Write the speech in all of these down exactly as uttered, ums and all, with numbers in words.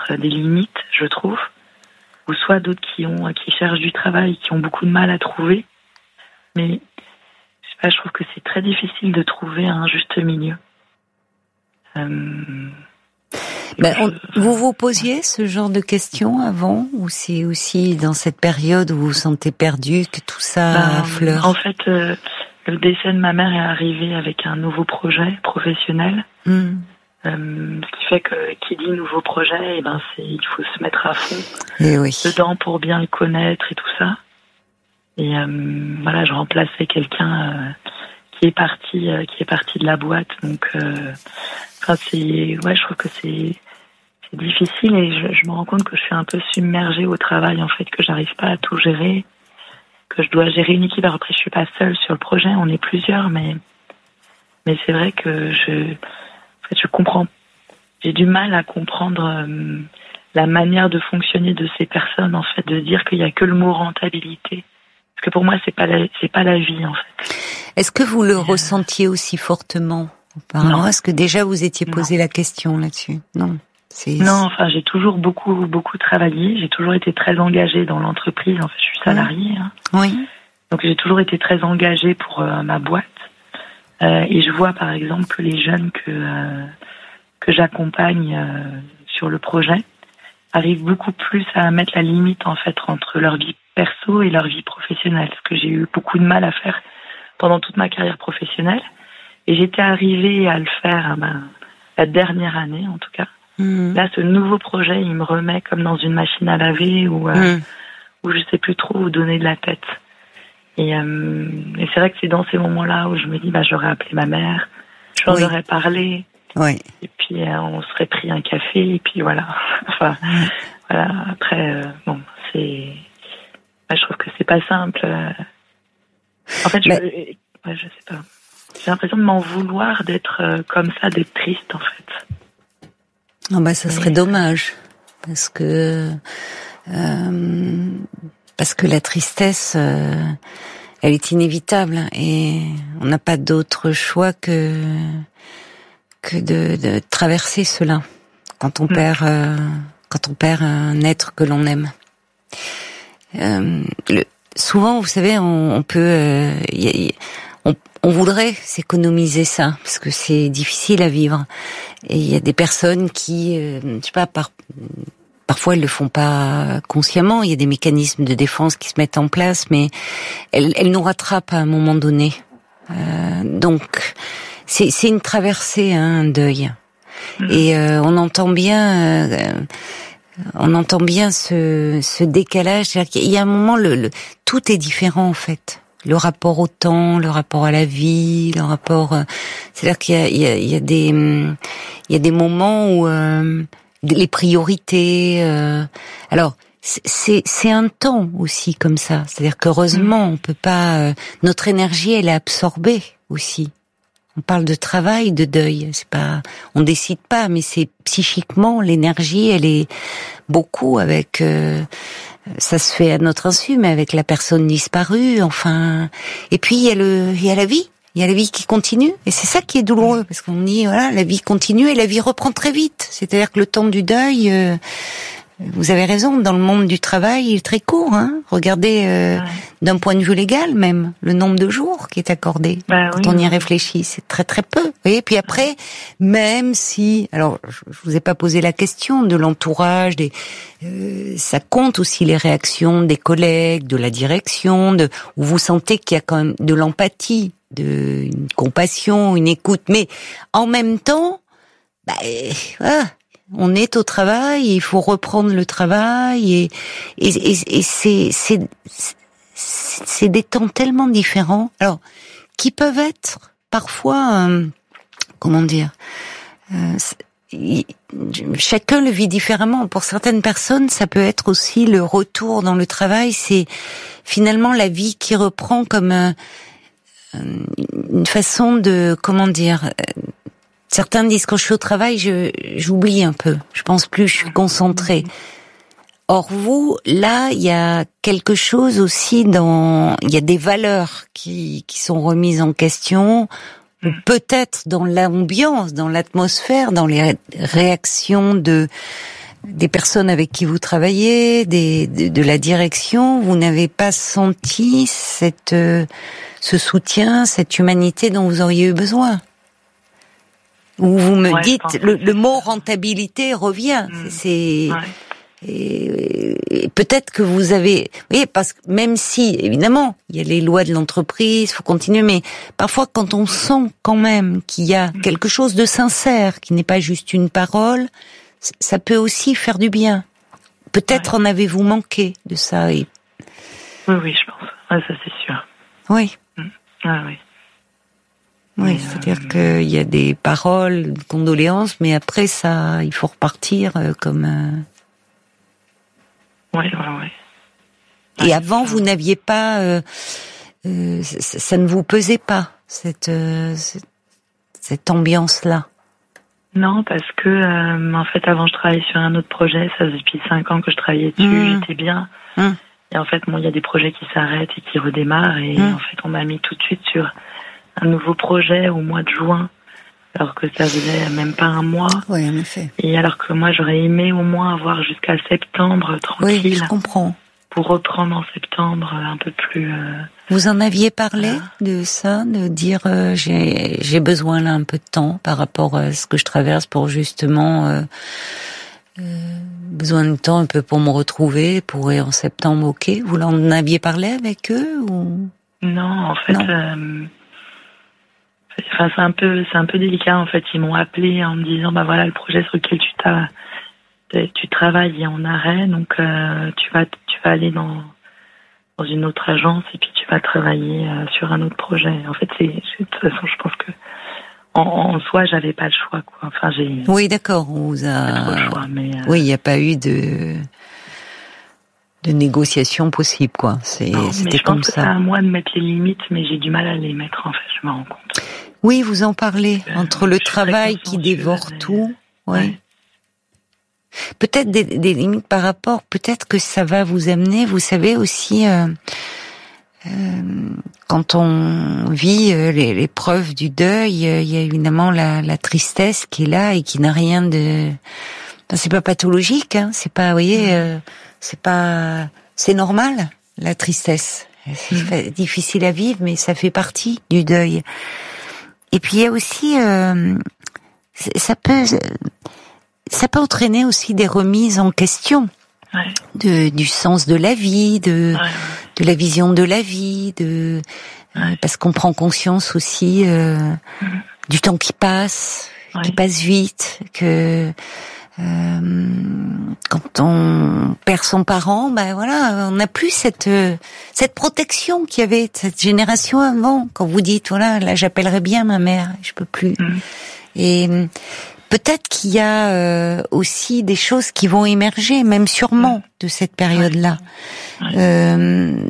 mettre des limites, je trouve, ou soit d'autres qui ont, qui cherchent du travail, qui ont beaucoup de mal à trouver. Mais je sais pas, je trouve que c'est très difficile de trouver un juste milieu. Euh... Ben, on, vous vous posiez ce genre de questions avant, ou c'est aussi dans cette période où vous vous sentez perdu que tout ça ben, affleure? En fait, euh, le décès de ma mère est arrivé avec un nouveau projet professionnel. Mm. Euh, ce qui fait que qui dit nouveau projet, et ben c'est il faut se mettre à fond et oui. dedans pour bien le connaître et tout ça. Et euh, voilà, je remplaçais quelqu'un euh, qui est parti, euh, qui est parti de la boîte. Donc, euh, enfin c'est, ouais, je trouve que c'est c'est difficile et je, je me rends compte que je suis un peu submergée au travail en fait, que j'arrive pas à tout gérer, que je dois gérer une équipe. Alors après, je suis pas seule sur le projet, on est plusieurs, mais mais c'est vrai que je En fait, je comprends. J'ai du mal à comprendre euh, la manière de fonctionner de ces personnes, en fait, de dire qu'il y a que le mot rentabilité. Parce que pour moi, c'est pas la, c'est pas la vie, en fait. Est-ce que vous le euh... ressentiez aussi fortement auparavant? Est-ce que déjà vous étiez posé non. la question là-dessus? Non. C'est... Non, enfin, j'ai toujours beaucoup, beaucoup travaillé. J'ai toujours été très engagée dans l'entreprise. En fait, je suis salariée. Hein. Oui. Donc, j'ai toujours été très engagée pour euh, ma boîte. Euh, et je vois, par exemple, que les jeunes que euh, que j'accompagne euh, sur le projet arrivent beaucoup plus à mettre la limite, en fait, entre leur vie perso et leur vie professionnelle. Ce que j'ai eu beaucoup de mal à faire pendant toute ma carrière professionnelle. Et j'étais arrivée à le faire ben, la dernière année, en tout cas. Mmh. Là, ce nouveau projet, il me remet comme dans une machine à laver où, euh, mmh. où je sais plus trop où donner de la tête. Et, euh, et c'est vrai que c'est dans ces moments-là où je me dis, bah, j'aurais appelé ma mère, j'en oui. aurais parlé. Oui. Et puis, euh, on serait pris un café, et puis voilà. enfin, mmh. voilà. Après, euh, bon, c'est, bah, je trouve que c'est pas simple. En fait, je, Mais... ouais, je sais pas. J'ai l'impression de m'en vouloir d'être euh, comme ça, d'être triste, en fait. Non, bah, ça serait dommage. Parce que, euh, parce que la tristesse, euh, elle est inévitable. Et on n'a pas d'autre choix que, que de, de traverser cela. Quand on mmh. perd, euh, quand on perd un être que l'on aime. Euh, le, souvent, vous savez, on, on peut, euh, y a, y, on, on voudrait s'économiser ça parce que c'est difficile à vivre. Et il y a des personnes qui, euh, je sais pas, par, parfois elles le font pas consciemment. Il y a des mécanismes de défense qui se mettent en place, mais elles, elles nous rattrapent à un moment donné. Euh, donc, c'est, c'est une traversée, hein, un deuil. Mmh. Et euh, on entend bien. Euh, On entend bien ce, ce décalage. C'est-à-dire qu'il y a un moment, le, le, tout est différent en fait. Le rapport au temps, le rapport à la vie, le rapport. Euh, c'est-à-dire qu'il y a, il y a, il y a des, il y a des moments où euh, les priorités. Euh, alors, c'est, c'est un temps aussi comme ça. C'est-à-dire qu'heureusement, on peut pas. Euh, notre énergie, elle est absorbée aussi. On parle de travail, de deuil. C'est pas, on décide pas, mais c'est psychiquement l'énergie, elle est beaucoup avec. Euh, ça se fait à notre insu, mais avec la personne disparue. Enfin, et puis il y a le, il y a la vie, il y a la vie qui continue, et c'est ça qui est douloureux parce qu'on dit voilà, la vie continue et la vie reprend très vite. C'est-à-dire que le temps du deuil. Euh, Vous avez raison, dans le monde du travail, il est très court. Hein. Regardez, euh, ouais. d'un point de vue légal même, le nombre de jours qui est accordé. Bah, quand oui, on y oui. réfléchit, c'est très très peu. Vous voyez, puis après, même si, alors je vous ai pas posé la question de l'entourage, des, euh, ça compte aussi les réactions des collègues, de la direction, de, où vous sentez qu'il y a quand même de l'empathie, de une compassion, une écoute, mais en même temps, bah, voilà. On est au travail, il faut reprendre le travail et et, et, et c'est, c'est c'est c'est des temps tellement différents. Alors qui peuvent être parfois euh, comment dire euh, chacun le vit différemment. Pour certaines personnes, ça peut être aussi le retour dans le travail. C'est finalement la vie qui reprend comme euh, une façon de comment dire. Euh, Certains disent quand je suis au travail, je, j'oublie un peu. Je pense plus, je suis concentrée. Or vous, là, il y a quelque chose aussi dans, il y a des valeurs qui, qui sont remises en question, ou peut-être dans l'ambiance, dans l'atmosphère, dans les réactions de, des personnes avec qui vous travaillez, des, de, de la direction, vous n'avez pas senti cette, euh, ce soutien, cette humanité dont vous auriez eu besoin. Ou vous me ouais, dites, le, le mot rentabilité revient. Mmh. C'est, ouais. et, et peut-être que vous avez, oui, parce que même si, évidemment, il y a les lois de l'entreprise, faut continuer, mais parfois quand on sent quand même qu'il y a quelque chose de sincère, qui n'est pas juste une parole, ça peut aussi faire du bien. Peut-être ouais. en avez-vous manqué de ça. Et... Oui, oui, je pense. Ouais, ça c'est sûr. Oui. Mmh. Ah, oui. Oui, c'est-à-dire euh... qu'il y a des paroles, des condoléances, mais après ça, il faut repartir comme. Euh... Oui, oui, oui. Et ouais, avant, vous n'aviez pas, euh, euh, ça, ça ne vous pesait pas cette euh, cette, cette ambiance-là. Non, parce que euh, en fait, avant, je travaillais sur un autre projet. Ça faisait depuis cinq ans que je travaillais dessus. Mmh. J'étais bien. Mmh. Et en fait, bon, il y a des projets qui s'arrêtent et qui redémarrent. Et mmh. en fait, on m'a mis tout de suite sur un nouveau projet au mois de juin, alors que ça faisait même pas un mois. Oui, en effet. Et alors que moi, j'aurais aimé au moins avoir jusqu'à septembre tranquille. Oui, je comprends. Pour reprendre en septembre un peu plus. Euh, Vous en aviez parlé euh, de ça, de dire euh, j'ai j'ai besoin là un peu de temps par rapport à ce que je traverse pour justement euh, euh, besoin de temps un peu pour me retrouver, pour en septembre, ok. Vous en aviez parlé avec eux ou non, en fait. Non. Euh, Enfin, c'est un peu, c'est un peu délicat en fait. Ils m'ont appelé en me disant, bah voilà, le projet sur lequel tu t'as, tu travailles est en arrêt, donc euh, tu vas, tu vas aller dans dans une autre agence et puis tu vas travailler euh, sur un autre projet. En fait, c'est, de toute façon, je pense que en, en soi, j'avais pas le choix, quoi. Enfin, j'ai. Oui, d'accord. On vous a. Pas trop le choix, mais. Euh... Oui, il n'y a pas eu de. de négociation possible, quoi. C'est, non, c'était mais je comme pense ça. Que c'est à moi de mettre les limites, mais j'ai du mal à les mettre, en fait, je me rends compte. Oui, vous en parlez, euh, entre le travail qui dévore mais... tout, oui. Ouais. Peut-être des, des limites par rapport, peut-être que ça va vous amener, vous savez aussi, euh, euh, quand on vit euh, les, l'épreuve du deuil, euh, il y a évidemment la, la tristesse qui est là et qui n'a rien de... Enfin, c'est pas pathologique, hein, c'est pas, vous voyez, euh, c'est pas... C'est normal, la tristesse. C'est mmh. difficile à vivre, mais ça fait partie du deuil. Et puis il y a aussi, euh, ça peut, ça peut entraîner aussi des remises en question ouais. de, du sens de la vie, de, ouais. de la vision de la vie, de, ouais. euh, parce qu'on prend conscience aussi euh, mmh. du temps qui passe, ouais. qui passe vite, que euh, quand on perd son parent, ben voilà, on n'a plus cette cette protection qu'il y avait cette génération avant. Quand vous dites voilà, là j'appellerais bien ma mère, je peux plus. Mmh. Et peut-être qu'il y a euh, aussi des choses qui vont émerger, même sûrement mmh. de cette période-là, ouais. Ouais. Euh,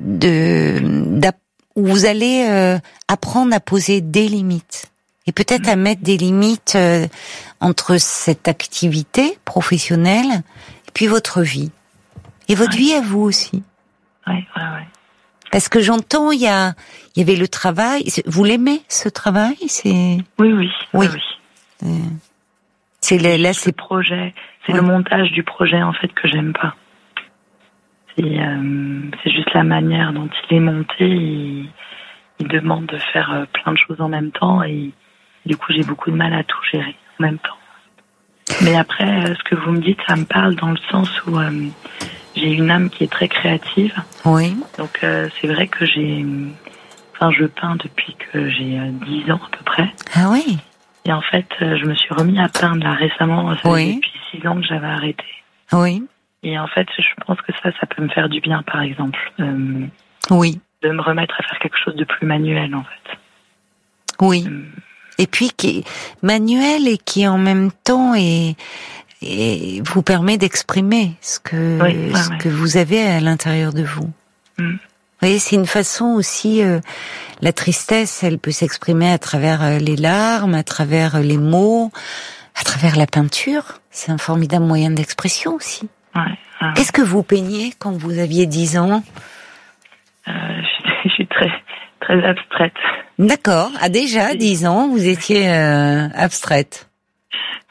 de où vous allez euh, apprendre à poser des limites. Et peut-être à mettre des limites euh, entre cette activité professionnelle et puis votre vie. Et votre ouais. vie à vous aussi. Oui, oui, oui. Parce que j'entends, il y a, il y avait le travail. Vous l'aimez, ce travail? C'est... Oui, oui. Oui, oui. Euh, c'est le, là, c'est le projet. C'est ouais. le montage du projet, en fait, que j'aime pas. C'est, euh, c'est juste la manière dont il est monté. Il, il demande de faire euh, plein de choses en même temps et du coup, j'ai beaucoup de mal à tout gérer en même temps. Mais après, ce que vous me dites, ça me parle dans le sens où euh, j'ai une âme qui est très créative. Oui. Donc, euh, c'est vrai que j'ai... Enfin, je peins depuis que j'ai euh, dix ans à peu près. Ah oui. Et en fait, euh, je me suis remis à peindre là récemment. Ça oui. fait depuis six ans que j'avais arrêté. Oui. Et en fait, je pense que ça, ça peut me faire du bien, par exemple. Euh, oui. De me remettre à faire quelque chose de plus manuel, en fait. Oui. Euh, Et puis qui est manuel et qui en même temps est, et vous permet d'exprimer ce que oui, ouais, ce ouais. que vous avez à l'intérieur de vous. Mm. Vous voyez, c'est une façon aussi. Euh, la tristesse, elle peut s'exprimer à travers les larmes, à travers les mots, à travers la peinture. C'est un formidable moyen d'expression aussi. Ouais, ouais. Qu'est-ce que vous peignez quand vous aviez dix ans? euh, je, je suis très très abstraite. D'accord. Ah déjà, dix ans, vous étiez euh, abstraite.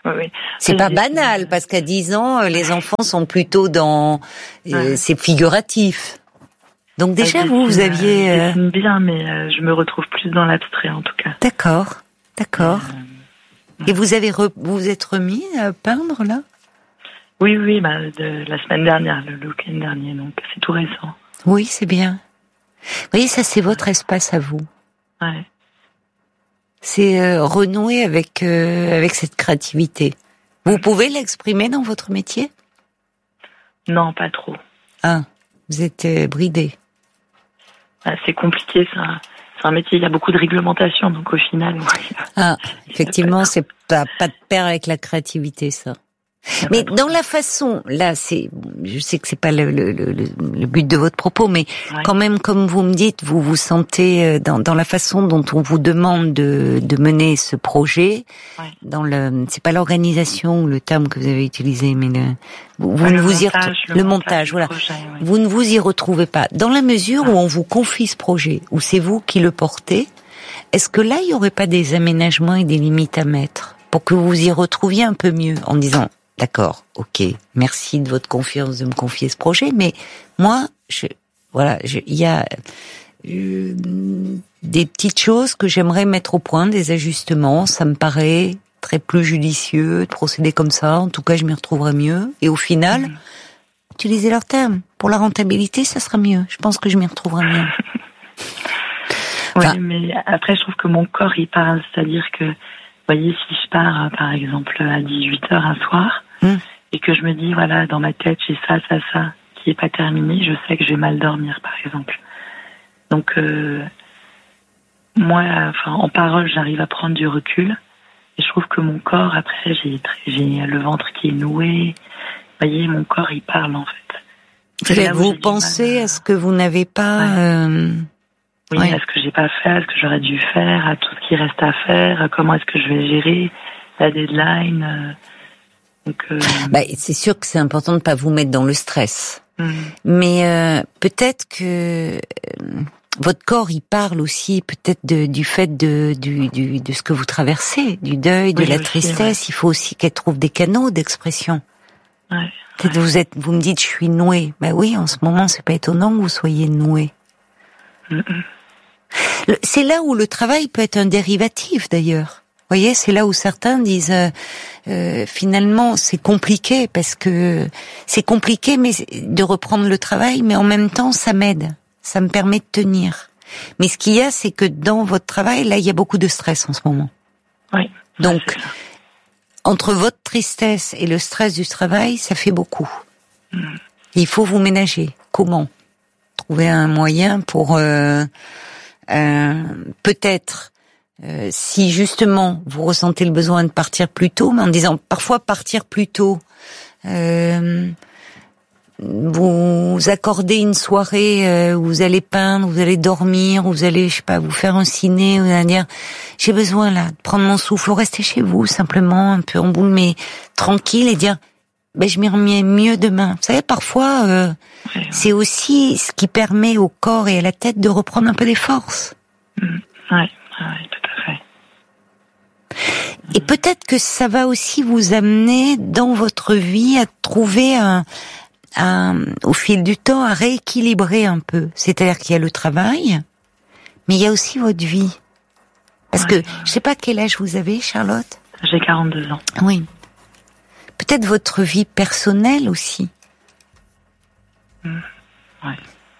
oui. C'est Et pas j'ai- banal, parce qu'à dix ans, les enfants sont plutôt dans... Euh, Ouais. c'est figuratif. Donc déjà, Je vous, vous dessine, aviez... euh, euh, Je dessine bien, mais euh, je me retrouve plus dans l'abstrait, en tout cas. D'accord, d'accord. Euh, Et vous avez re... vous vous êtes remis à peindre, là? Oui, oui, bah, de la semaine dernière, le week-end dernier, donc c'est tout récent. Oui, c'est bien. Vous voyez, ça, c'est votre espace à vous. Ouais. C'est euh, renouer avec euh, avec cette créativité. Vous pouvez l'exprimer dans votre métier? Non, pas trop. Ah, vous êtes euh, bridé. Ah, c'est compliqué, c'est un, c'est un métier, il y a beaucoup de réglementation, donc au final... Ah, effectivement, c'est pas, pas de pair avec la créativité, ça. Mais dans la façon, là, c'est, je sais que c'est pas le, le, le, le but de votre propos, mais Ouais. quand même, comme vous me dites, vous vous sentez dans, dans la façon dont on vous demande de, de mener ce projet, Ouais. dans le, c'est pas l'organisation, le terme que vous avez utilisé, mais le, vous, vous Ouais, ne le vous y montage, retrouvez, le le montage montage, du voilà. projet, ouais. Vous ne vous y retrouvez pas. Dans la mesure Ah. où on vous confie ce projet, où c'est vous qui le portez, est-ce que là, il y aurait pas des aménagements et des limites à mettre pour que vous vous y retrouviez un peu mieux en disant, d'accord, ok, merci de votre confiance de me confier ce projet, mais moi, je, voilà, je, il y a euh, des petites choses que j'aimerais mettre au point, des ajustements, ça me paraît très plus judicieux de procéder comme ça, en tout cas je m'y retrouverai mieux, et au final, mmh. utilisez leurs termes, pour la rentabilité, ça sera mieux, je pense que je m'y retrouverai mieux. Enfin, oui, mais après je trouve que mon corps il parle, c'est-à-dire que, vous voyez, si je pars par exemple à dix-huit heures un soir, mmh. et que je me dis, voilà, dans ma tête j'ai ça, ça, ça, qui est pas terminé, je sais que je vais mal dormir par exemple. Donc, euh, moi, enfin, en parole, j'arrive à prendre du recul. Et je trouve que mon corps, après, j'ai, j'ai le ventre qui est noué. Vous voyez, mon corps, il parle, en fait. Vous pensez à... à ce que vous n'avez pas... Ouais. Euh... Oui, ouais. à ce que j'ai pas fait, à ce que j'aurais dû faire, à tout ce qui reste à faire, à comment est-ce que je vais gérer la deadline. Euh... Donc, euh... bah, c'est sûr que c'est important de ne pas vous mettre dans le stress. Mmh. Mais euh, peut-être que... Euh... votre corps, il parle aussi peut-être de, du fait de, du, du, de ce que vous traversez, du deuil, de oui, la aussi, tristesse. Ouais. Il faut aussi qu'elle trouve des canaux d'expression. Ouais, peut-être ouais. vous êtes, vous me dites, je suis nouée. Ben oui, en ce moment, c'est pas étonnant que vous soyez nouée. Mm-hmm. Le, c'est là où le travail peut être un dérivatif, d'ailleurs. Vous voyez, c'est là où certains disent, euh, euh, finalement, c'est compliqué parce que c'est compliqué, mais de reprendre le travail, mais en même temps, ça m'aide. Ça me permet de tenir. Mais ce qu'il y a, c'est que dans votre travail, là, il y a beaucoup de stress en ce moment. Oui. Donc, ouais, entre votre tristesse et le stress du travail, ça fait beaucoup. Mm. Il faut vous ménager. Comment ? Trouver un moyen pour euh, euh, peut-être, euh, si justement vous ressentez le besoin de partir plus tôt, mais en disant parfois partir plus tôt. Euh, vous accordez une soirée euh, où vous allez peindre, vous allez dormir, vous allez, je sais pas, vous faire un ciné, vous allez dire, j'ai besoin là de prendre mon souffle, rester chez vous simplement un peu en boule, mais tranquille et dire, ben je m'y remets mieux demain. Vous savez, parfois, euh, ouais, ouais. c'est aussi ce qui permet au corps et à la tête de reprendre un peu des forces. Mmh. Ouais, ouais, tout à fait. Et peut-être que ça va aussi vous amener dans votre vie à trouver un À, au fil du temps, à rééquilibrer un peu. C'est-à-dire qu'il y a le travail, mais il y a aussi votre vie. Parce ouais, que, ouais. je sais pas quel âge vous avez, Charlotte ? J'ai quarante-deux ans. Oui. Peut-être votre vie personnelle aussi. Mmh. Ouais.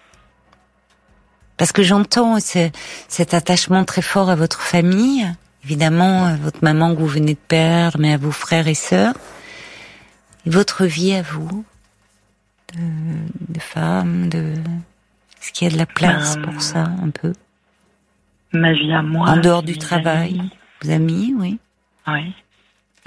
Parce que j'entends ce, cet attachement très fort à votre famille, évidemment, à votre maman que vous venez de perdre, mais à vos frères et sœurs. Et votre vie à vous ? De, de femmes, de... Est-ce qu'il y a de la place euh, pour ça, un peu ? Ma vie à moi. En dehors du travail. Amis. Vos amis, oui. Oui. L'amour ?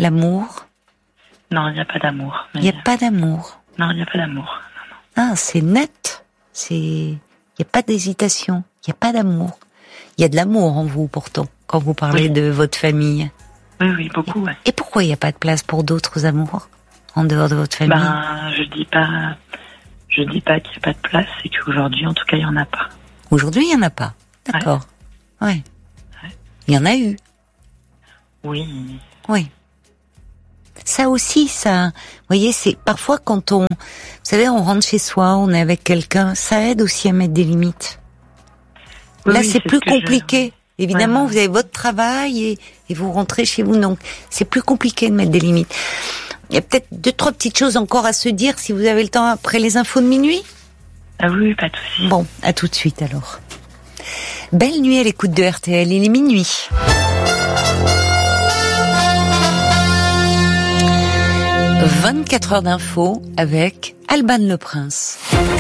Non, il n'y a pas d'amour. Il n'y a pas d'amour. Non, il n'y a pas d'amour. Non, non. Ah, c'est net. C'est... Il n'y a pas d'hésitation. Il n'y a pas d'amour. Il y a de l'amour en vous, pourtant, quand vous parlez oui. de votre famille. Oui, oui, beaucoup, ouais. Et pourquoi il n'y a pas de place pour d'autres amours ? En dehors de votre famille ? Ben, je dis pas, je dis pas qu'il n'y a pas de place, c'est qu'aujourd'hui, en tout cas, il n'y en a pas. Aujourd'hui, il n'y en a pas. D'accord. Ouais. ouais. ouais. Il y en a eu. Oui. Oui. ça aussi, ça, vous voyez, c'est parfois quand on, vous savez, on rentre chez soi, on est avec quelqu'un, ça aide aussi à mettre des limites. Oui, Là, oui, c'est, c'est plus ce que compliqué. Je... Évidemment, ouais. vous avez votre travail et, et vous rentrez chez vous, donc c'est plus compliqué de mettre des limites. Il y a peut-être deux, trois petites choses encore à se dire si vous avez le temps après les infos de minuit. Ah oui, pas de souci. Bon, à tout de suite alors. Belle nuit à l'écoute de R T L, il est minuit. vingt-quatre heures d'infos avec Alban Le Prince.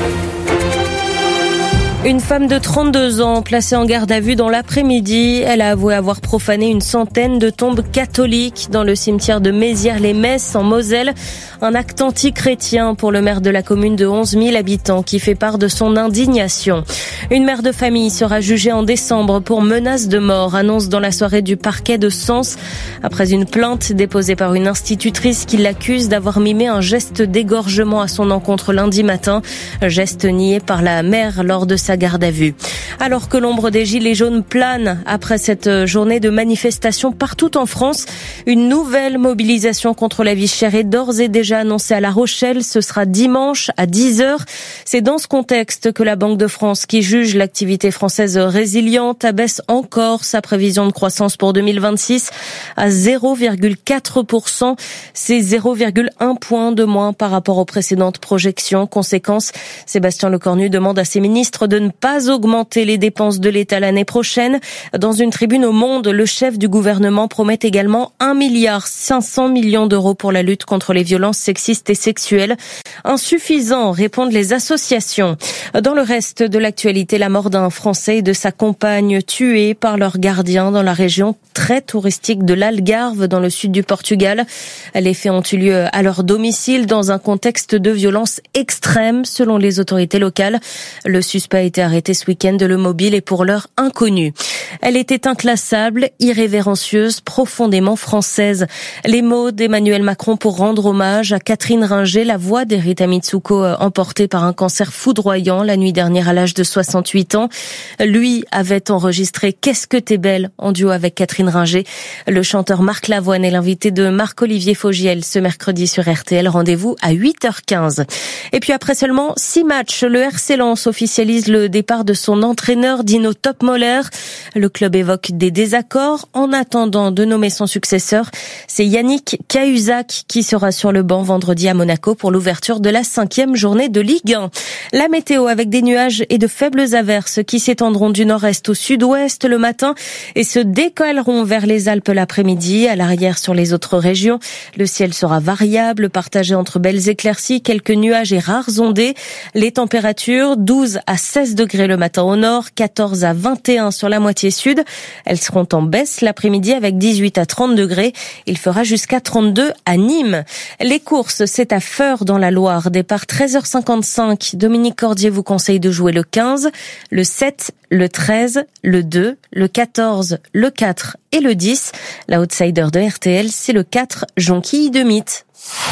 Une femme de trente-deux ans placée en garde à vue dans l'après-midi. Elle a avoué avoir profané une centaine de tombes catholiques dans le cimetière de Mézières-les-Messes en Moselle. Un acte anti-chrétien pour le maire de la commune de onze mille habitants qui fait part de son indignation. Une mère de famille sera jugée en décembre pour menace de mort, annonce dans la soirée du parquet de Sens. Après une plainte déposée par une institutrice qui l'accuse d'avoir mimé un geste d'égorgement à son encontre lundi matin. Geste nié par la mère lors de sa garde à vue. Alors que l'ombre des gilets jaunes plane après cette journée de manifestation partout en France, une nouvelle mobilisation contre la vie chère est d'ores et déjà annoncée à La Rochelle. Ce sera dimanche à dix heures. C'est dans ce contexte que la Banque de France, qui juge l'activité française résiliente, abaisse encore sa prévision de croissance pour deux mille vingt-six à zéro virgule quatre pour cent. C'est zéro virgule un point de moins par rapport aux précédentes projections. Conséquence, Sébastien Lecornu demande à ses ministres de ne pas augmenter les dépenses de l'État l'année prochaine. Dans une tribune au Monde, le chef du gouvernement promet également un milliard cinq cents millions d'euros pour la lutte contre les violences sexistes et sexuelles. Insuffisant, répondent les associations. Dans le reste de l'actualité, la mort d'un Français et de sa compagne tués par leur gardien dans la région très touristique de l'Algarve, dans le sud du Portugal. Les faits ont eu lieu à leur domicile dans un contexte de violence extrême, selon les autorités locales. Le suspect a été arrêté ce week-end. Le mobile est pour l'heure inconnu. Elle était inclassable, irrévérencieuse, profondément française. Les mots d'Emmanuel Macron pour rendre hommage à Catherine Ringer, la voix d'Erita Mitsuko, emportée par un cancer foudroyant la nuit dernière à l'âge de soixante-huit ans. Lui avait enregistré Qu'est-ce que t'es belle en duo avec Catherine Ringer. Le chanteur Marc Lavoine est l'invité de Marc-Olivier Fogiel ce mercredi sur R T L. Rendez-vous à huit heures quinze. Et puis après seulement six matchs, le R C Lens officialise le départ de son entraîneur Dino Topmoller. Le club évoque des désaccords. En attendant de nommer son successeur, c'est Yannick Cahuzac qui sera sur le banc vendredi à Monaco pour l'ouverture de la cinquième journée de Ligue un. La météo avec des nuages et de faibles averses qui s'étendront du nord-est au sud-ouest le matin et se décaleront vers les Alpes l'après-midi. À l'arrière sur les autres régions, le ciel sera variable, partagé entre belles éclaircies, quelques nuages et rares ondées. Les températures, douze à seize degrés le matin au nord, quatorze à vingt et un sur la moitié sud. Elles seront en baisse l'après-midi avec dix-huit à trente degrés. Il fera jusqu'à trente-deux à Nîmes. Les courses, c'est à Feurs dans la Loire. Départ treize heures cinquante-cinq. Dominique Cordier vous conseille de jouer le quinze, le sept, le treize, le deux, le quatorze, le quatre et le dix. La outsider de R T L, c'est le quatre, Jonquille de Mythe.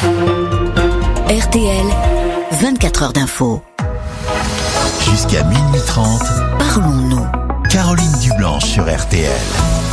R T L, vingt-quatre heures d'info. Jusqu'à minuit trente, parlons-nous. Caroline Dublanche sur R T L.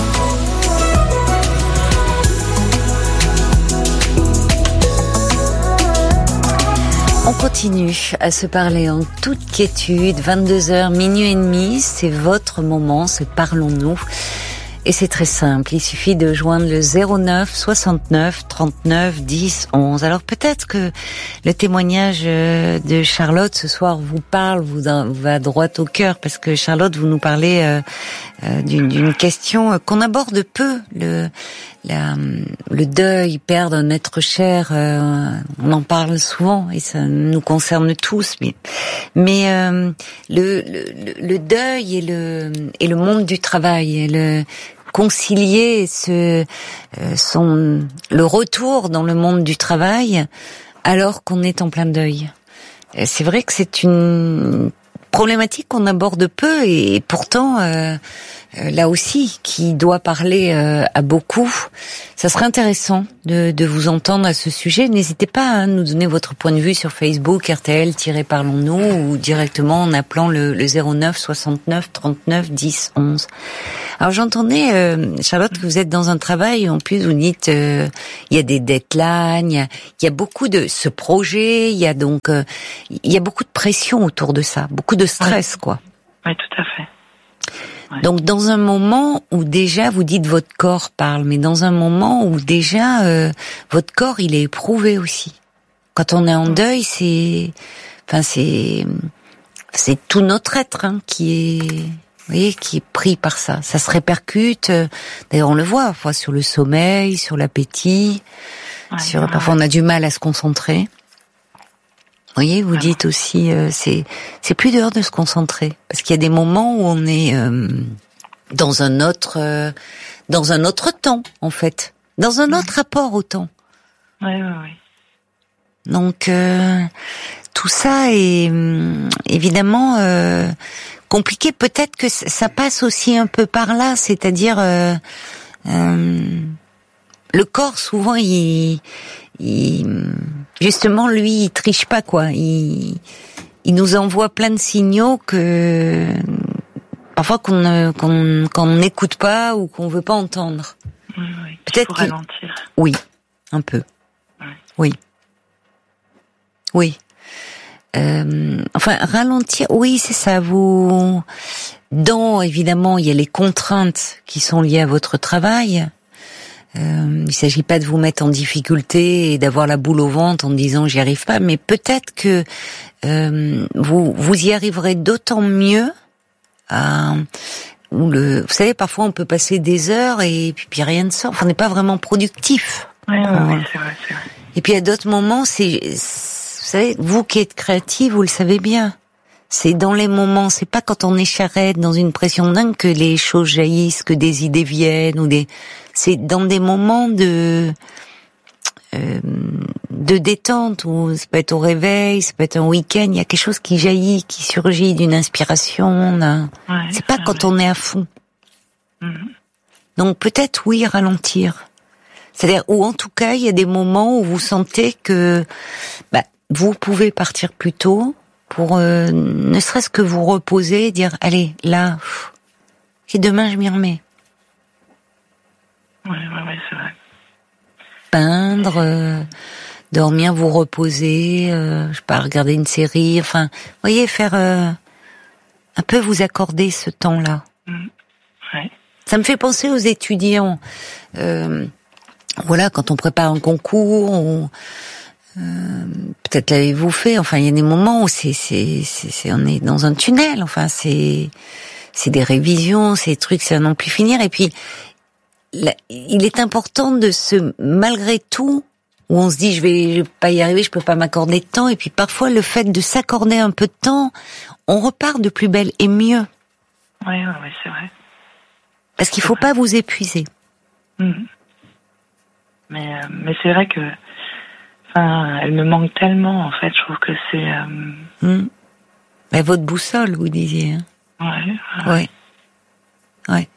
On continue à se parler en toute quiétude, vingt-deux heures, minuit et demi, c'est votre moment, c'est Parlons-nous. Et c'est très simple, il suffit de joindre le zéro neuf soixante-neuf trente-neuf dix onze. Alors peut-être que le témoignage de Charlotte ce soir vous parle, vous va droit au cœur, parce que Charlotte, vous nous parlez euh, euh, d'une, d'une question qu'on aborde peu, le, la, le deuil, perdre un être cher, euh, on en parle souvent et ça nous concerne tous, mais, mais euh, le, le, le deuil et le, et le monde du travail, et le concilier ce, euh, son, le retour dans le monde du travail alors qu'on est en plein deuil. C'est vrai que c'est une problématique qu'on aborde peu et pourtant euh, euh, là aussi, qui doit parler euh, à beaucoup. Ça serait intéressant de, de vous entendre à ce sujet. N'hésitez pas à nous donner votre point de vue sur Facebook, R T L-Parlons-nous, ou directement en appelant le, le zéro neuf soixante-neuf trente-neuf dix onze. Alors j'entendais, euh, Charlotte, que vous êtes dans un travail, en plus vous dites, euh, il y a des deadlines, il y a, il y a beaucoup de ce projet, il y a donc, euh, il y a beaucoup de pression autour de ça, beaucoup de stress, oui. quoi. Oui, tout à fait. Ouais. Donc dans un moment où déjà vous dites votre corps parle, mais dans un moment où déjà euh, votre corps il est éprouvé aussi. Quand on est en deuil, c'est, enfin c'est, c'est tout notre être hein, qui est, vous voyez, qui est pris par ça. Ça se répercute. D'ailleurs, on le voit parfois sur le sommeil, sur l'appétit. Ouais, sur ouais, parfois ouais. on a du mal à se concentrer. Vous voyez, vous dites aussi, euh, c'est c'est plus dur de se concentrer parce qu'il y a des moments où on est euh, dans un autre euh, dans un autre temps en fait, dans un autre rapport au temps. Oui, oui, oui. Donc euh, tout ça est euh, évidemment euh, compliqué. Peut-être que ça passe aussi un peu par là, c'est-à-dire euh, euh, le corps souvent il il justement, lui, il triche pas, quoi. Il, il nous envoie plein de signaux que parfois qu'on ne, qu'on, qu'on n'écoute pas ou qu'on veut pas entendre. Oui, oui. Peut-être pour ralentir. Oui, un peu. Oui. Oui. Oui. Euh, enfin, ralentir. Oui, c'est ça. Vous, dans évidemment, il y a les contraintes qui sont liées à votre travail. Euh, il s'agit pas de vous mettre en difficulté et d'avoir la boule au ventre en disant j'y arrive pas, mais peut-être que euh, vous vous y arriverez d'autant mieux. À, où le, vous savez, parfois on peut passer des heures et puis, puis rien ne sort. Enfin, on n'est pas vraiment productif. Oui, oui, euh, oui, c'est vrai, c'est vrai. Et puis à d'autres moments, c'est, vous savez, vous qui êtes créatif, vous le savez bien. C'est dans les moments, c'est pas quand on est charrette dans une pression dingue que les choses jaillissent, que des idées viennent ou des. C'est dans des moments de euh, de détente où ça peut être au réveil, ça peut être un week-end, il y a quelque chose qui jaillit, qui surgit d'une inspiration. D'un... Ouais, c'est pas quand vrai. on est à fond. Mm-hmm. Donc peut-être oui ralentir. C'est-à-dire ou en tout cas il y a des moments où vous sentez que bah, vous pouvez partir plus tôt. Pour euh, ne serait-ce que vous reposer, dire allez là, pff, et demain je m'y remets. Oui, oui, oui, c'est vrai. Peindre, euh, dormir, vous reposer, euh, je sais pas, regarder une série, enfin, vous voyez, faire euh, un peu vous accorder ce temps-là. Mmh. Ouais. Ça me fait penser aux étudiants. Euh, voilà, quand on prépare un concours, on, Euh, peut-être l'avez-vous fait. Enfin, il y a des moments où c'est, c'est, c'est, c'est, on est dans un tunnel. Enfin, c'est, c'est des révisions, c'est des trucs, ça va non plus finir. Et puis, là, il est important de se, malgré tout, où on se dit, je vais, je vais pas y arriver, je peux pas m'accorder de temps. Et puis, parfois, le fait de s'accorder un peu de temps, on repart de plus belle et mieux. Oui, oui, oui, c'est vrai. Parce qu'il faut pas vous épuiser. Mmh. Mais, euh, mais c'est vrai que. Enfin, elle me manque tellement, en fait, je trouve que c'est... Euh... Mmh. Mais votre boussole, vous disiez. Hein. Ouais. Ouais. Ouais.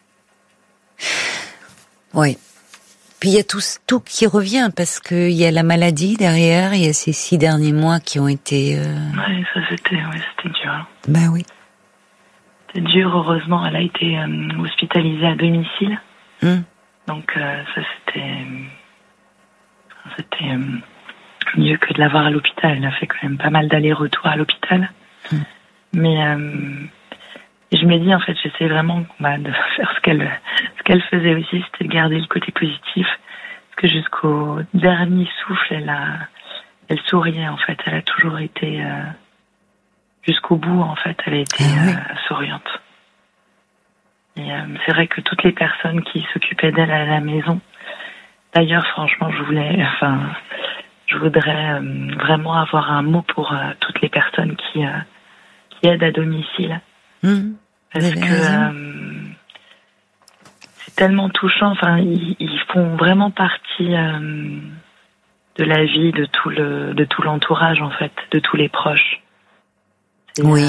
Ouais. Puis il y a tout, tout qui revient, parce qu'il y a la maladie derrière, il y a ces six derniers mois qui ont été... Euh... Ouais, ça c'était, ouais, c'était dur. Ben oui. C'était dur, heureusement, elle a été euh, hospitalisée à domicile. Mmh. Donc euh, ça c'était... C'était... Euh... mieux que de l'avoir à l'hôpital. Elle a fait quand même pas mal d'allers-retours à l'hôpital. Mmh. Mais euh, je me dis, en fait, j'essaie vraiment bah, de faire ce qu'elle, ce qu'elle faisait aussi, c'était de garder le côté positif. Parce que jusqu'au dernier souffle, elle a, elle souriait, en fait. Elle a toujours été, euh, jusqu'au bout, en fait, elle a été ah, oui. euh, souriante. Et euh, c'est vrai que toutes les personnes qui s'occupaient d'elle à la maison, d'ailleurs, franchement, je voulais, enfin, je voudrais euh, vraiment avoir un mot pour euh, toutes les personnes qui, euh, qui aident à domicile. Mmh, parce que euh, c'est tellement touchant. Enfin, ils, ils font vraiment partie euh, de la vie de tout le, de tout l'entourage, en fait, de tous les proches. C'est, oui, euh,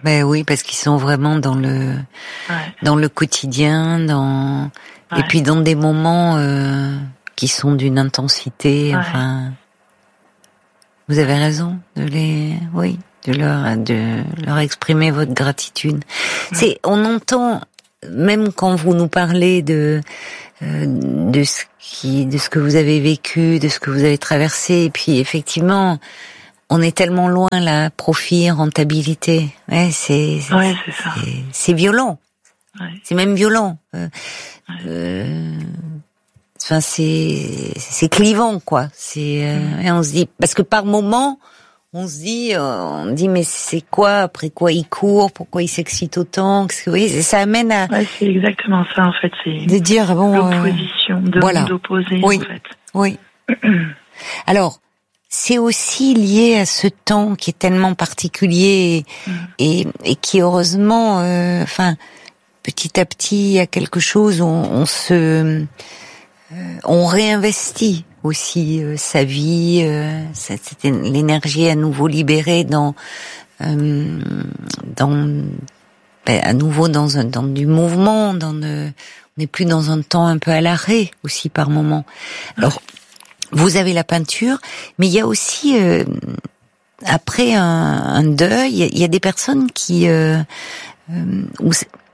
Ben oui, parce qu'ils sont vraiment dans le ouais. dans le quotidien, dans ouais. et puis dans des moments euh, qui sont d'une intensité. Ouais. Enfin, vous avez raison de les, oui, de leur de leur exprimer votre gratitude. Ouais. C'est, on entend même quand vous nous parlez de euh, de ce qui, de ce que vous avez vécu, de ce que vous avez traversé, et puis effectivement. On est tellement loin là, profit, rentabilité. Ouais, c'est, c'est, ouais, c'est, ça. c'est, c'est violent. Ouais. C'est même violent. Euh, ouais. euh, enfin, c'est, c'est clivant, quoi. C'est, euh, mmh. et on se dit, parce que par moment, on se dit, euh, on dit, mais c'est quoi, après quoi il court, pourquoi il s'excite autant, que, oui, ça amène à. Ouais, c'est exactement ça, en fait. C'est de dire, bon. L'opposition, euh, de voilà. monde opposé, oui. en fait. Oui. Alors. C'est aussi lié à ce temps qui est tellement particulier et, mmh. et, et qui heureusement, euh, enfin, petit à petit, il y a quelque chose, on, on se, euh, on réinvestit aussi euh, sa vie, euh, cette, l'énergie à nouveau libérée dans, euh, dans, ben, à nouveau dans un, dans du mouvement, dans le, on n'est plus dans un temps un peu à l'arrêt aussi par moment. Alors. Vous avez la peinture, mais il y a aussi, euh, après un, un deuil, il y a des personnes qui, euh, euh, où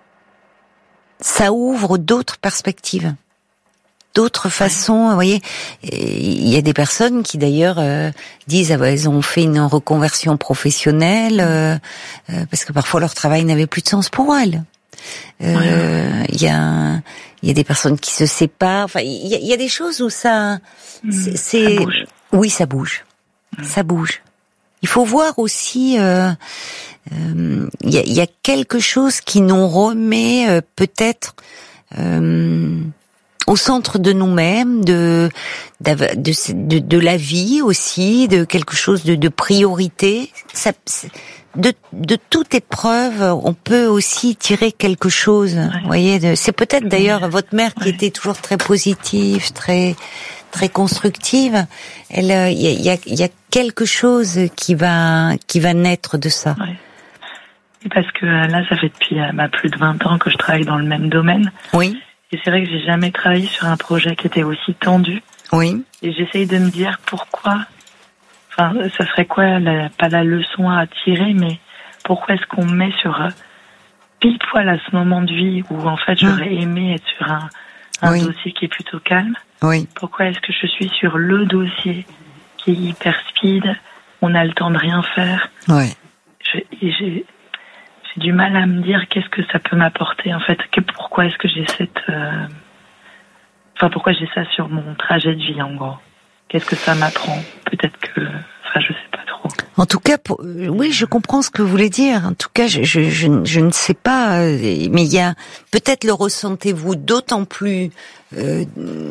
ça ouvre d'autres perspectives, d'autres façons. Vous voyez, il y a des personnes qui d'ailleurs euh, disent, ah bah, elles ont fait une reconversion professionnelle euh, euh, parce que parfois leur travail n'avait plus de sens pour elles. Euh, ouais. Il y a, il y a des personnes qui se séparent. Enfin, il y a, il y a des choses où ça, c'est, c'est... Ça bouge. Oui, ça bouge, mmh. ça bouge. Il faut voir aussi, euh, euh, il y a, il y a quelque chose qui nous remet euh, peut-être euh, au centre de nous-mêmes, de de, de de la vie aussi, de quelque chose de, de priorité. Ça, de de toute épreuve, on peut aussi tirer quelque chose. Ouais. Vous voyez, de, c'est peut-être d'ailleurs votre mère qui ouais. était toujours très positive, très très constructive. Elle, il euh, y a il y a quelque chose qui va qui va naître de ça. Ouais. Parce que là, ça fait depuis bah, plus de vingt ans que je travaille dans le même domaine. Oui. Et c'est vrai que j'ai jamais travaillé sur un projet qui était aussi tendu. Oui. Et j'essaye de me dire pourquoi. Enfin, ça serait quoi, la, pas la leçon à tirer, mais pourquoi est-ce qu'on met sur euh, pile poil à ce moment de vie où en fait j'aurais mmh. aimé être sur un, un oui. dossier qui est plutôt calme. Oui. Pourquoi est-ce que je suis sur le dossier qui est hyper speed, on a le temps de rien faire. Oui. Je, et j'ai, j'ai du mal à me dire qu'est-ce que ça peut m'apporter en fait. Que, pourquoi est-ce que j'ai cette, euh... enfin pourquoi j'ai ça sur mon trajet de vie en gros. Qu'est-ce que ça m'apprend? Peut-être que, enfin, je sais pas trop. En tout cas, pour... oui, je comprends ce que vous voulez dire. En tout cas, je, je, je, je ne sais pas, mais il y a peut-être le ressentez-vous d'autant plus euh,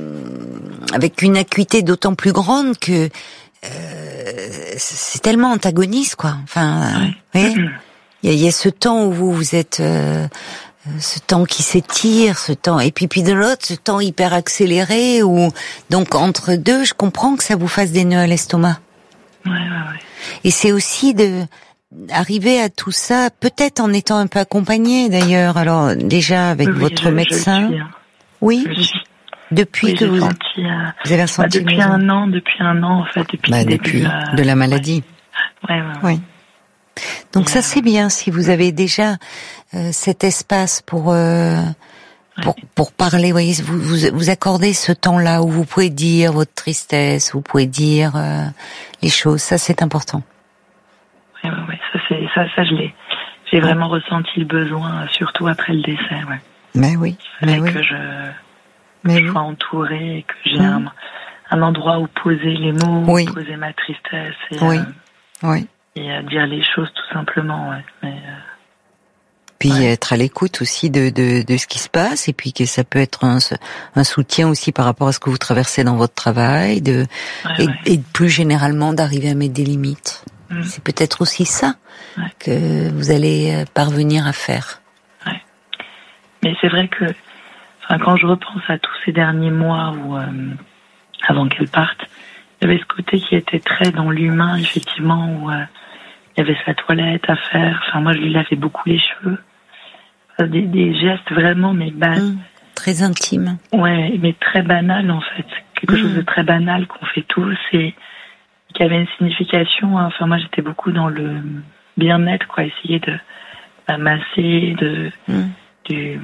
avec une acuité d'autant plus grande que euh, c'est tellement antagoniste, quoi. Enfin, oui. Vous voyez, il y a, il y a ce temps où vous vous êtes euh, ce temps qui s'étire, ce temps, et puis puis de l'autre, ce temps hyper accéléré, où donc entre deux, je comprends que ça vous fasse des nœuds à l'estomac. Ouais, ouais, ouais. Et c'est aussi de arriver à tout ça, peut-être en étant un peu accompagné d'ailleurs. Alors déjà avec oui, votre je, médecin. Je le suis, hein. Oui. Je suis. Depuis oui, que vous, senti, euh, vous avez ressenti bah, depuis un an, depuis un an en fait, depuis bah, le depuis début euh, de la maladie. Ouais, ouais, ouais. Oui. Donc Et ça euh... c'est bien si vous avez déjà euh, cet espace pour euh, pour ouais. pour parler. Voyez, vous, vous vous accordez ce temps-là où vous pouvez dire votre tristesse, vous pouvez dire euh, les choses. Ça c'est important. Ouais, ouais, ouais. Ça c'est ça, ça je l'ai. J'ai ouais. vraiment ressenti le besoin, surtout après le décès. Ouais. Mais oui. Il fallait mais oui. que je Mais je oui. sois entourée et que j'ai mmh. un, un endroit où poser les mots, oui. où poser ma tristesse et, oui. euh, oui. et euh, dire les choses tout simplement. Ouais. Mais, euh, puis ouais. être à l'écoute aussi de, de, de ce qui se passe, et puis que ça peut être un, un soutien aussi par rapport à ce que vous traversez dans votre travail, de, ouais, et, ouais. et plus généralement d'arriver à mettre des limites. Mmh. C'est peut-être aussi ça ouais. que vous allez parvenir à faire. Ouais. Mais c'est vrai que enfin, quand je repense à tous ces derniers mois où, euh, avant qu'elle parte, il y avait ce côté qui était très dans l'humain, effectivement, où euh, il y avait sa toilette à faire. Enfin, moi, je lui lavais beaucoup les cheveux. Des, des gestes vraiment, mais ban... Mmh, très intimes. Ouais, mais très banal en fait. Quelque mmh. chose de très banal qu'on fait tous et qui avait une signification. Enfin, moi, j'étais beaucoup dans le bien-être, quoi, essayer de la masser, de, mmh. de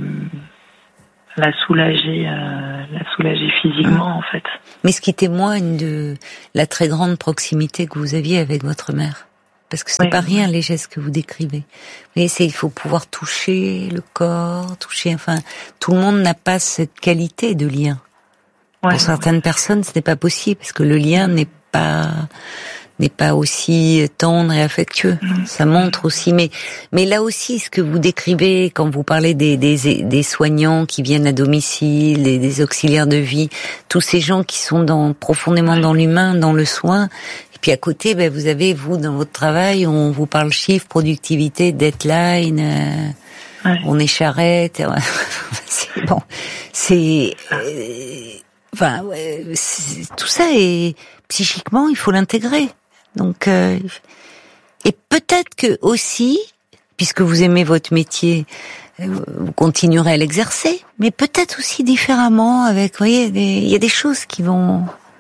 la soulager, euh, la soulager physiquement, mmh. en fait. Mais ce qui témoigne de la très grande proximité que vous aviez avec votre mère. Parce que ce n'est oui, pas oui. rien, les gestes que vous décrivez. Mais c'est, il faut pouvoir toucher le corps, toucher, enfin, tout le monde n'a pas cette qualité de lien. Ouais, Pour certaines ouais. personnes, ce n'est pas possible, parce que le lien n'est pas, n'est pas aussi tendre et affectueux. Mmh. Ça montre aussi, mais, mais là aussi, ce que vous décrivez quand vous parlez des, des, des soignants qui viennent à domicile, et des auxiliaires de vie, tous ces gens qui sont dans, profondément ouais. dans l'humain, dans le soin. Et puis à côté, ben, vous avez, vous, dans votre travail, on vous parle chiffres, productivité, deadline, euh, ouais. on est charrette. c'est, bon, c'est... Euh, enfin, ouais, c'est, tout ça, est psychiquement, il faut l'intégrer. Donc, euh, et peut-être que aussi, puisque vous aimez votre métier, vous continuerez à l'exercer, mais peut-être aussi différemment, avec, vous voyez, il y a des choses qui vont...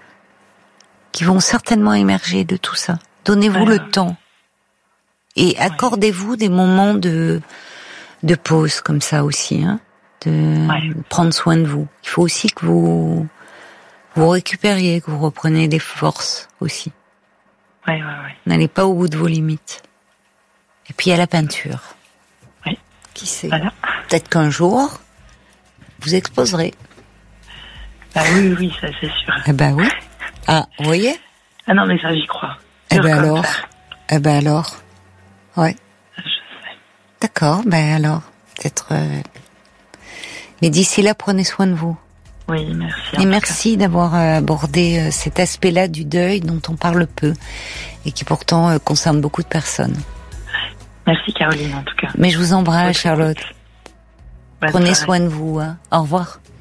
qui vont certainement émerger de tout ça. Donnez-vous ouais. le temps. Et accordez-vous ouais. des moments de, de pause comme ça aussi, hein, de ouais. prendre soin de vous. Il faut aussi que vous, vous récupériez, que vous repreniez des forces aussi. Ouais, ouais, ouais. N'allez pas au bout de vos limites. Et puis il y a la peinture. Oui. Qui sait? Voilà. Peut-être qu'un jour, vous exposerez. Ah oui, oui, ça c'est sûr. Eh ben oui. Ah, vous voyez? Ah non, mais ça, j'y crois. Eh ben alors. Eh ben alors. Ouais. Je sais. D'accord, ben alors. Peut-être. Euh... Mais d'ici là, prenez soin de vous. Oui, merci. Et merci d'avoir abordé cet aspect-là du deuil dont on parle peu et qui pourtant concerne beaucoup de personnes. Merci Caroline, en tout cas. Mais je vous embrasse, oui, Charlotte. Bonne Prenez soirée. soin de vous. Hein. Au revoir.